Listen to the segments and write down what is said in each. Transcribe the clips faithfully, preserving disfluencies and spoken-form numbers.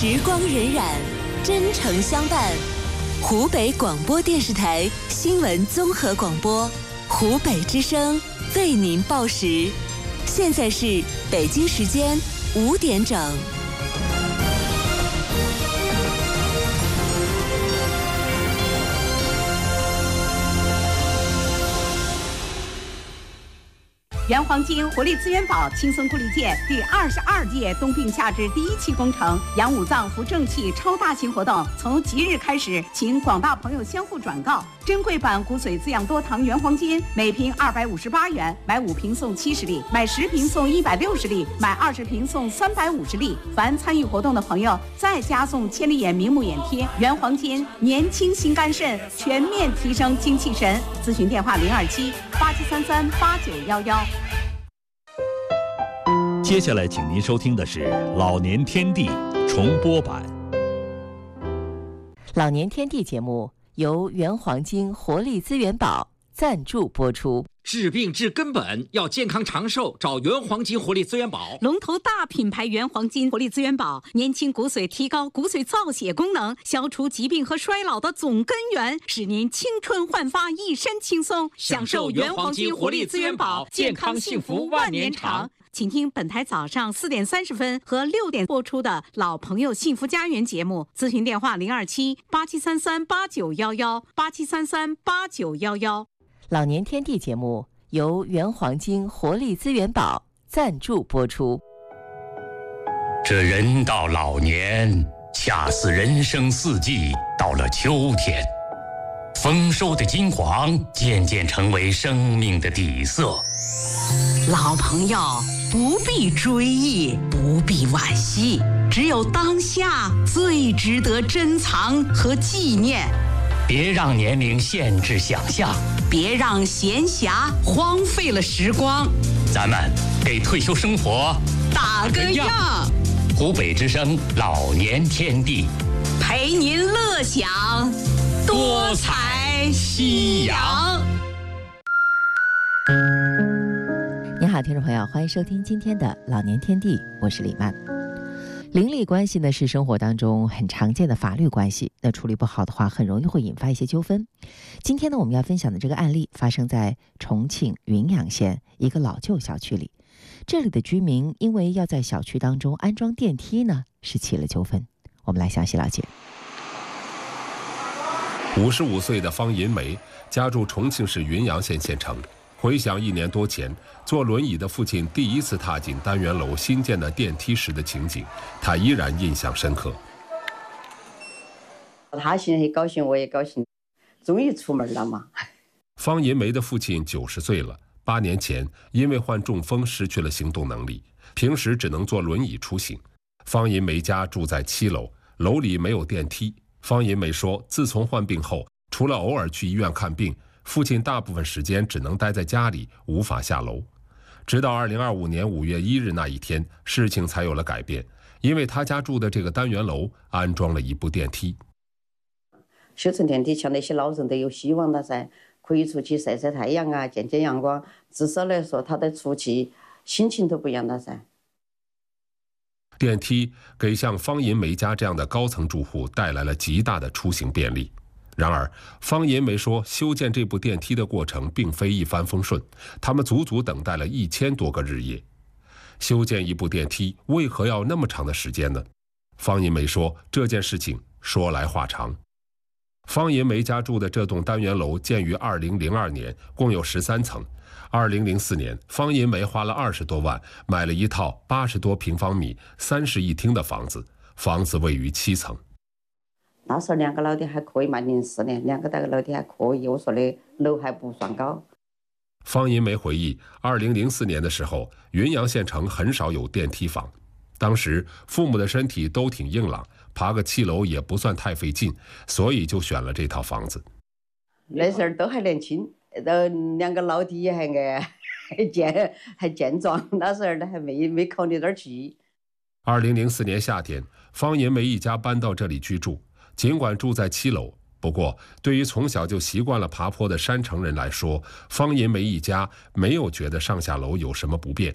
时光荏苒，真诚相伴。湖北广播电视台新闻综合广播，湖北之声为您报时。现在是北京时间五点整。 原黄金活力资源宝轻松固力件第二十二届冬病夏治第一期工程养五脏扶正气超大型活动从即日开始，请广大朋友相互转告。珍贵版骨髓滋养多糖原黄金每瓶二百五十八元，买五瓶送七十粒，买十瓶送一百六十粒，买二十瓶送三百五十粒。凡参与活动的朋友再加送千里眼明目眼贴。原黄金年轻心肝肾，全面提升精气神。咨询电话零二七八七三三八九幺幺。 接下来，请您收听的是《老年天地》重播版。 老年天地节目由原黄金活力资源宝赞助播出。 治病治根本，要健康长寿，找原黄金活力资源宝。 龙头大品牌原黄金活力资源宝，年轻骨髓，提高骨髓造血功能，消除疾病和衰老的总根源，使您青春焕发，一身轻松。享受原黄金活力资源宝，健康幸福万年长。请听本台早上四点三十分和六点播出的《老朋友幸福家园》节目，咨询电话零二七八七三三八九幺幺八七三三八九幺幺。 老年天地节目由原黄金活力资源宝赞助播出。 这人到老年，恰似人生四季到了秋天，丰收的金黄渐渐成为生命的底色。 老朋友不必追忆，不必惋惜，只有当下最值得珍藏和纪念。 别让年龄限制想象， 别让闲暇荒废了时光。 咱们给退休生活打个样。 湖北之声老年天地， 陪您乐享多彩夕阳。 你好，听众朋友，欢迎收听今天的老年天地，我是李曼。邻里关系呢是生活当中很常见的法律关系，那处理不好的话，很容易会引发一些纠纷。今天呢，我们要分享的这个案例发生在重庆云阳县一个老旧小区里，这里的居民因为要在小区当中安装电梯呢，是起了纠纷。我们来详细了解。 五十五岁的方银梅家住重庆市云阳县县城。回想一年多前，坐轮椅的父亲第一次踏进单元楼新建的电梯时的情景，他依然印象深刻。 他现在很高兴，我也高兴，终于出门了嘛。 方银梅的父亲九十岁了，八年前因为患中风失去了行动能力，平时只能坐轮椅出行。方银梅家住在七楼，楼里没有电梯。方银梅说，自从患病后，除了偶尔去医院看病，父亲大部分时间只能待在家里，无法下楼。直到二零二五年五月一日那一天，事情才有了改变，因为他家住的这个单元楼安装了一部电梯。 修成电梯，像那些老人都有希望了噻，可以出去晒晒太阳啊，见见阳光，至少来说他的出去心情都不一样了噻。 电梯给像方银梅家这样的高层住户带来了极大的出行便利。然而，方银梅说，修建这部电梯的过程并非一帆风顺，他们足足等待了一千多个日夜。修建一部电梯为何要那么长的时间呢？方银梅说，这件事情说来话长。方银梅家住的这栋单元楼建于二零零二年，共有十三层。二零零四年，方银梅花了二十多万买了一套八十多平方米、三室一厅的房子，房子位于七层。 那时候两个楼梯还可以嘛，零四年两个那个楼梯还可以，我说的楼还不算高。 方银梅回忆，二零零四年的时候，云阳县城很少有电梯房，当时父母的身体都挺硬朗，爬个七楼也不算太费劲，所以就选了这套房子。 那时候都还年轻，都两个楼梯还矮，还健还健壮，那时候还没没考虑点去。 二零零四年夏天，方银梅一家搬到这里居住。尽管住在七楼，不过对于从小就习惯了爬坡的山城人来说，方银梅一家没有觉得上下楼有什么不便。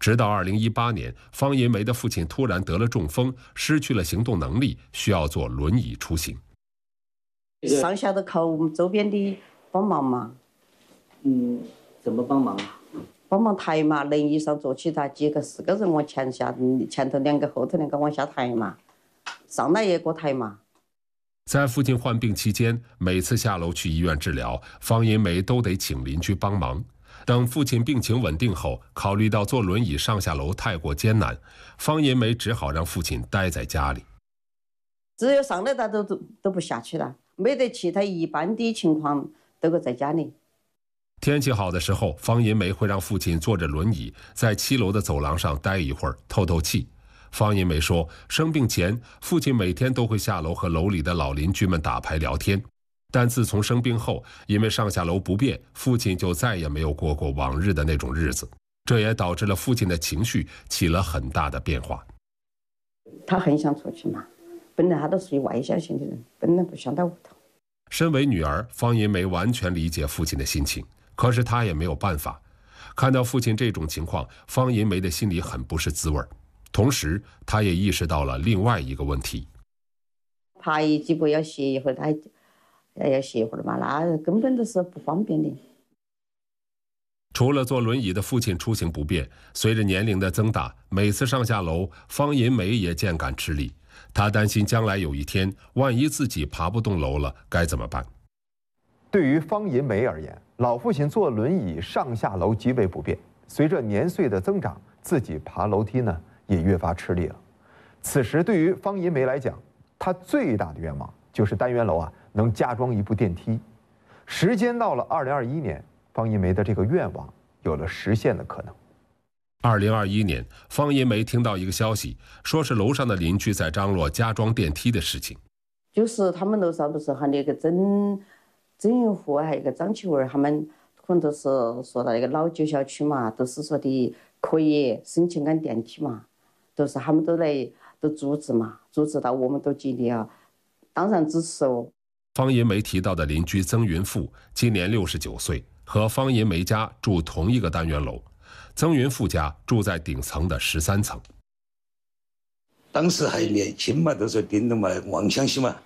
直到二零一八年，方银梅的父亲突然得了中风，失去了行动能力，需要坐轮椅出行。 上下都靠我们周边的帮忙嘛。 嗯，怎么帮忙啊？ 帮忙抬嘛，轮椅上坐起他几个四个人往前下，前头两个后头两个往下抬嘛，上来也给我抬嘛。 在父亲患病期间，每次下楼去医院治疗，方银梅都得请邻居帮忙。等父亲病情稳定后，考虑到坐轮椅上下楼太过艰难，方银梅只好让父亲待在家里。 只有上来他都都都不下去了，没得其他一般的情况都搁在家里。 天气好的时候，方银梅会让父亲坐着轮椅在七楼的走廊上待一会儿，透透气。方银梅说，生病前父亲每天都会下楼和楼里的老邻居们打牌聊天，但自从生病后，因为上下楼不便，父亲就再也没有过过往日的那种日子，这也导致了父亲的情绪起了很大的变化。 他很想出去嘛，本来他都属于外向型的人，本来不想在屋头。 身为女儿，方银梅完全理解父亲的心情，可是她也没有办法。看到父亲这种情况，方银梅的心里很不是滋味，同时她也意识到了另外一个问题： 爬一几步要歇一会儿，他要歇一会儿嘛，那根本都是不方便的。 除了坐轮椅的父亲出行不便，随着年龄的增大，每次上下楼，方银梅也渐感吃力。她担心将来有一天，万一自己爬不动楼了，该怎么办？ 对于方银梅而言，老父亲坐轮椅上下楼极为不便，随着年岁的增长，自己爬楼梯呢也越发吃力了。此时对于方银梅来讲，她最大的愿望就是单元楼啊能加装一部电梯。时间到了二零二一年，方银梅的这个愿望有了实现的可能。 二零二一年，方银梅听到一个消息，说是楼上的邻居在张罗加装电梯的事情。 就是他们楼上都是和那个曾曾云户还有一个张启文，他们可能都是说到那个老旧小区嘛，都是说的可以申请按电梯嘛，都是他们都来都组织嘛，组织到我们都极力啊，当然支持哦。 方银梅提到的邻居曾云富今年六十九岁，和方银梅家住同一个单元楼。曾云富家住在顶层的十三层。 当时还年轻嘛，都是顶着嘛妄想些嘛。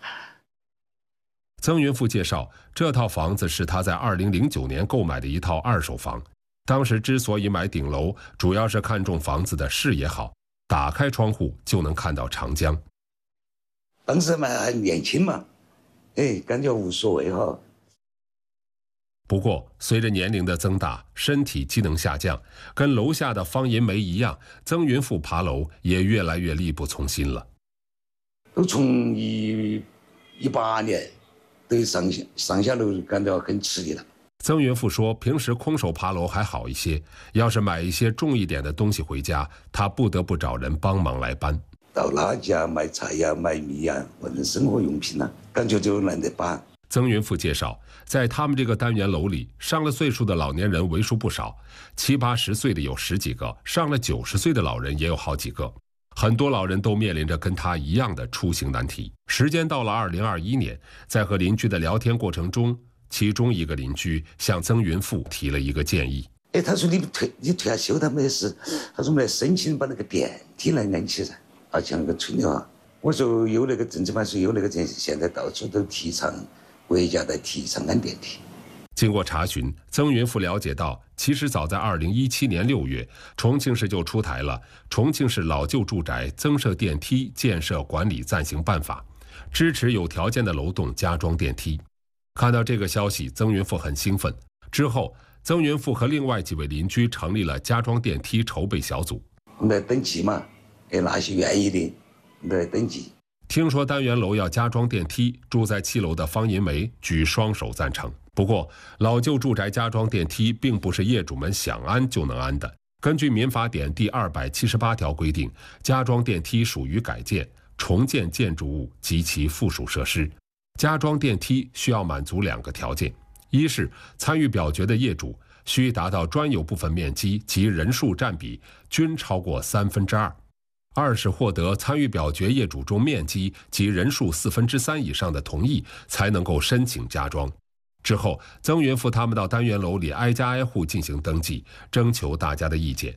曾云富介绍，这套房子是他在二零零九年购买的一套二手房。当时之所以买顶楼，主要是看中房子的视野好，打开窗户就能看到长江。 当时嘛还年轻嘛，哎，感觉无所谓哈。 不过，随着年龄的增大，身体机能下降，跟楼下的方银梅一样，曾云富爬楼也越来越力不从心了。 都从一一八年，对上下上下楼感到很吃力了。 曾云富说，平时空手爬楼还好一些，要是买一些重一点的东西回家，他不得不找人帮忙来搬。 倒垃圾啊，买菜呀、啊，买米呀、啊，或者生活用品啊，感觉就懒得搬。 曾云富介绍，在他们这个单元楼里，上了岁数的老年人为数不少，七八十岁的有十几个，上了九十岁的老人也有好几个。很多老人都面临着跟他一样的出行难题。时间到了二零二一年，在和邻居的聊天过程中，其中一个邻居向曾云富提了一个建议。 哎，他说你退你退下休他没事，他说我们来申请把那个电梯来安起噻，而且那个村里啊，我说有那个政治嘛，说有那个电，现在到处都提倡。国家在提倡安电梯。 经过查询，曾云富了解到，其实早在二零一七年六月，重庆市就出台了《重庆市老旧住宅增设电梯建设管理暂行办法》，支持有条件的楼栋加装电梯。看到这个消息，曾云富很兴奋。之后，曾云富和另外几位邻居成立了加装电梯筹备小组。 我们来登记嘛，给那些愿意的，我们来登记。 听说单元楼要加装电梯，住在七楼的方银梅举双手赞成。不过，老旧住宅加装电梯并不是业主们想安就能安的。根据民法典第二百七十八条规定，加装电梯属于改建、重建建筑物及其附属设施。加装电梯需要满足两个条件：一是参与表决的业主需达到专有部分面积及人数占比均超过三分之二。二是获得参与表决业主中面积及人数四分之三以上的同意，才能够申请加装。之后，曾云富他们到单元楼里挨家挨户进行登记，征求大家的意见。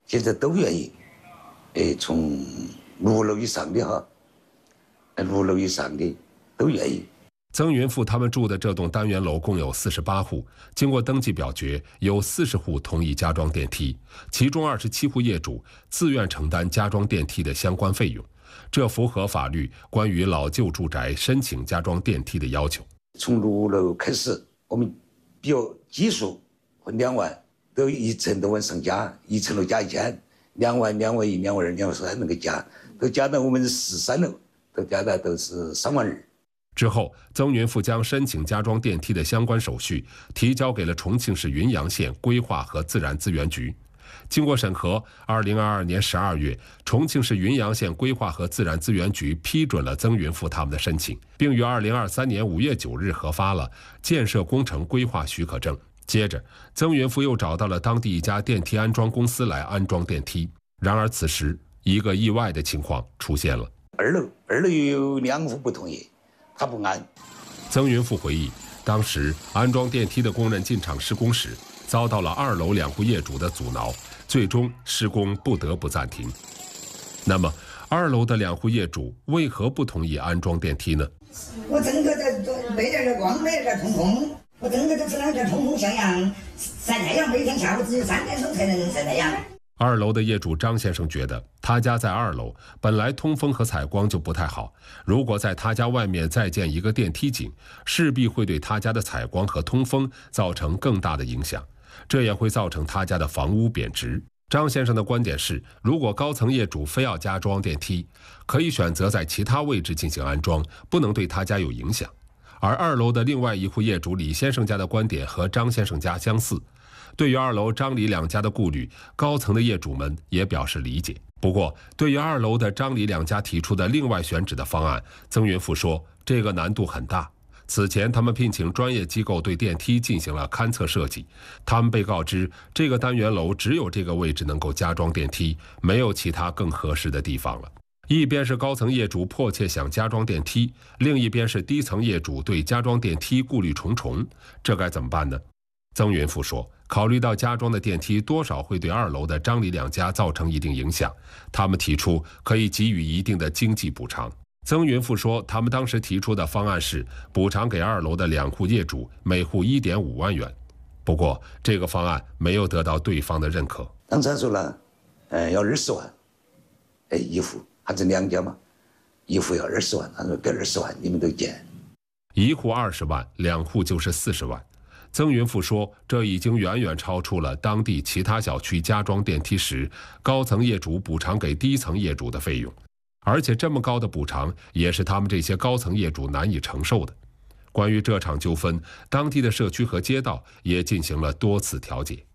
现在都愿意，哎，从六楼以上的哈，六楼以上的都愿意。 曾云富他们住的这栋单元楼共有四十八户，经过登记表决，有四十户同意加装电梯，其中二十七户业主自愿承担加装电梯的相关费用，这符合法律关于老旧住宅申请加装电梯的要求。 从六楼开始，我们比如基数分两万，都一层都往上加，一层楼加一千，两万、两万一、两万二、两万三那个加，都加到我们十三楼，都加到都是三万二。 之后，曾云富将申请加装电梯的相关手续提交给了重庆市云阳县规划和自然资源局。经过审核，二零二二年十二月，重庆市云阳县规划和自然资源局批准了曾云富他们的申请，并于二零二三年五月九日核发了建设工程规划许可证。接着，曾云富又找到了当地一家电梯安装公司来安装电梯。然而，此时一个意外的情况出现了。 二楼，二楼有两户不同意。他不安。 曾云富回忆，当时安装电梯的工人进场施工时，遭到了二楼两户业主的阻挠，最终施工不得不暂停。那么，二楼的两户业主为何不同意安装电梯呢？ 我整个在背点的光，背点通风，我整个就是两点通风向阳，晒太阳，每天下午只有三点钟才能晒太阳。 二楼的业主张先生觉得，他家在二楼，本来通风和采光就不太好，如果在他家外面再建一个电梯井，势必会对他家的采光和通风造成更大的影响，这也会造成他家的房屋贬值。张先生的观点是，如果高层业主非要加装电梯，可以选择在其他位置进行安装，不能对他家有影响。而二楼的另外一户业主李先生家的观点和张先生家相似。对于二楼张李两家的顾虑，高层的业主们也表示理解。不过，对于二楼的张李两家提出的另外选址的方案，曾云富说，这个难度很大。此前，他们聘请专业机构对电梯进行了勘测设计，他们被告知这个单元楼只有这个位置能够加装电梯，没有其他更合适的地方了。一边是高层业主迫切想加装电梯，另一边是低层业主对加装电梯顾虑重重，这该怎么办呢？曾云富说，考虑到加装的电梯多少会对二楼的张李两家造成一定影响，他们提出可以给予一定的经济补偿。曾云富说，他们当时提出的方案是补偿给二楼的两户业主每户 一点五万元。不过，这个方案没有得到对方的认可。 当时他说了，呃，要二十万，哎，一户，还是两家嘛，一户要二十万，他说给二十万，你们都减。 一户二十万，两户就是四十万。曾云富说，这已经远远超出了当地其他小区加装电梯时高层业主补偿给低层业主的费用，而且这么高的补偿也是他们这些高层业主难以承受的。关于这场纠纷，当地的社区和街道也进行了多次调解。